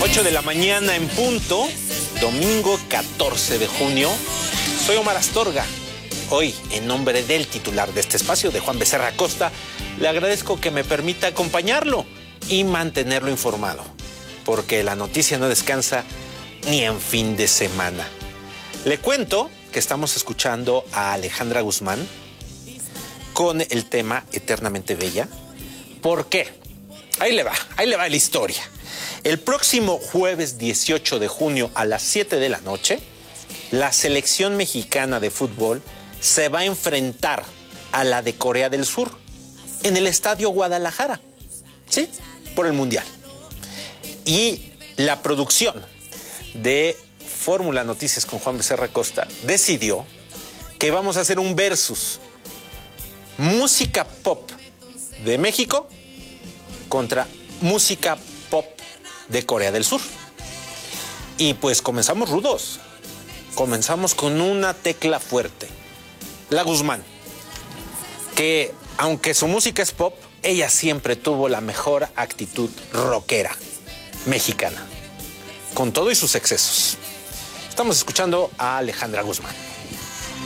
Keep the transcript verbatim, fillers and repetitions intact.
ocho de la mañana en punto, domingo catorce de junio. Soy Omar Astorga. Hoy, en nombre del titular de este espacio, de Juan Becerra Acosta, le agradezco que me permita acompañarlo y mantenerlo informado, porque la noticia no descansa ni en fin de semana. Le cuento que estamos escuchando a Alejandra Guzmán con el tema Eternamente Bella. ¿Por qué? Ahí le va, ahí le va la historia. El próximo jueves dieciocho de junio a las siete de la noche, la selección mexicana de fútbol se va a enfrentar a la de Corea del Sur en el Estadio Guadalajara, ¿sí? Por el Mundial. Y la producción de Fórmula Noticias con Juan Becerra Acosta decidió que vamos a hacer un versus música pop de México contra música pop de Corea del Sur. Y pues comenzamos rudos. Comenzamos con una tecla fuerte. La Guzmán, que aunque su música es pop, ella siempre tuvo la mejor actitud rockera mexicana, con todo y sus excesos. Estamos escuchando a Alejandra Guzmán.